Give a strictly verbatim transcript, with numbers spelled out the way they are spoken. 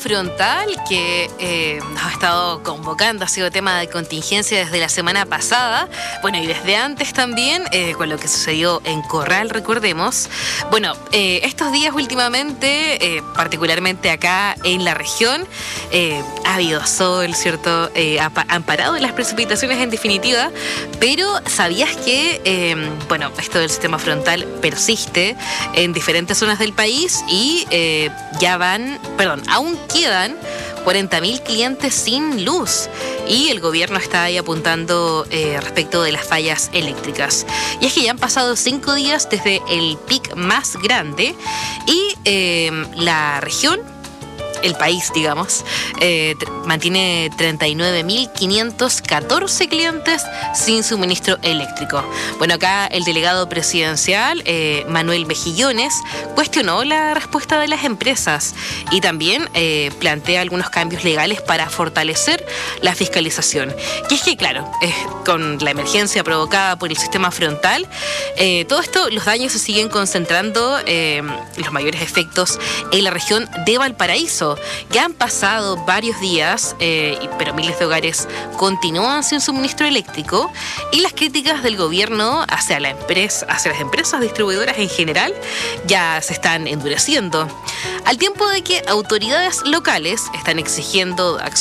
frontal que eh, nos ha estado convocando, ha sido tema de contingencia desde la semana pasada, bueno, y desde antes también, eh, con lo que sucedió en Corral, recordemos. Bueno, eh, estos días últimamente, eh, particularmente acá en la región, eh, ha habido sol, ¿cierto? Eh, ha, han parado las precipitaciones en definitiva, pero ¿sabías que, eh, bueno, esto del sistema frontal persiste en diferentes zonas del país y eh, ya van, perdón, aún quedan cuarenta mil clientes sin luz y el gobierno está ahí apuntando eh, respecto de las fallas eléctricas? Y es que ya han pasado cinco días desde el pic más grande y eh, la región, el país, digamos, eh, mantiene treinta y nueve mil quinientos catorce clientes sin suministro eléctrico. Bueno, acá el delegado presidencial, eh, Manuel Mejillones, cuestionó la respuesta de las empresas y también eh, plantea algunos cambios legales para fortalecer la fiscalización. Y es que, claro, eh, con la emergencia provocada por el sistema frontal, eh, todo esto, los daños se siguen concentrando, eh, los mayores efectos en la región de Valparaíso. Ya han pasado varios días, eh, pero miles de hogares continúan sin suministro eléctrico y las críticas del gobierno hacia la empresa, hacia las empresas distribuidoras en general ya se están endureciendo, al tiempo de que autoridades locales están exigiendo acciones